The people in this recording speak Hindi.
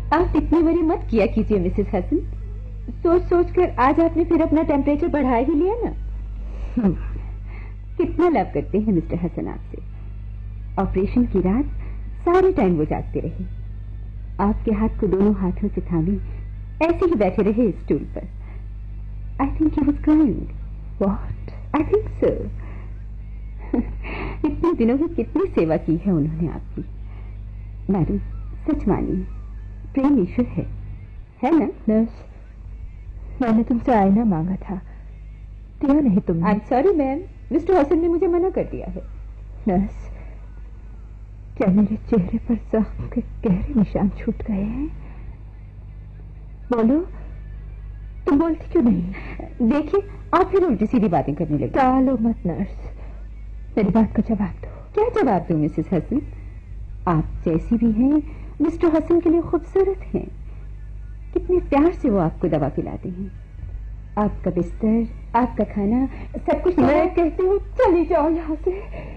आप इतनी बड़ी मत किया कीजिए मिसेस हसन। सोच सोच कर आज आपने फिर अपना टेम्परेचर बढ़ा ही लिया ना। कितना लव करते हैं मिस्टर हसन आपसे। ऑपरेशन की रात सारे टाइम वो जागते रहे, आपके हाथ को दोनों हाथों से थामे ऐसे ही बैठे रहे स्टूल पर। I think he was crying. What? I think so. इतने दिनों में कितनी सेवा की है उन्होंने आपकी। मैडम, सच मानिए, प्रेम ईश्वर है ना? नर्स, मैंने तुमसे आईना मांगा था, दिया नहीं तुमने। I am sorry ma'am, mister Hasan ने मुझे मना कर दिया है। नर्स, क्या मेरे चेहरे पर जख्म के गहरे निशान छूट गए हैं? बोलो, तुम बोलती क्यों नहीं? देखिए, आप फिर उल्टी सीधी बातें करने लगे। टालो मत नर्स, मेरी बात का जवाब दो। क्या जवाब दूं मिसेस हसन? आप जैसी भी हैं मिस्टर हसन के लिए खूबसूरत हैं। कितने प्यार से वो आपको दवा पिलाते हैं। आपका बिस्तर, आपका खाना, सब कुछ। मैं कहती हूँ चली जाओ यहाँ से।